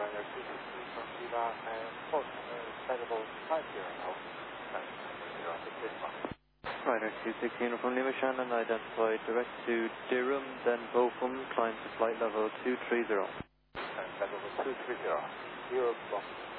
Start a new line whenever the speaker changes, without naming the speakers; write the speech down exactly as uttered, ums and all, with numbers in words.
Ryanair two six three from Viva and port uh, available five zero now. zero six six one.
Ryanair two six zero from Lima Shannon, identified direct to Durham, then Bochum, climb to flight level two three zero.
And level two three zero. Zero block.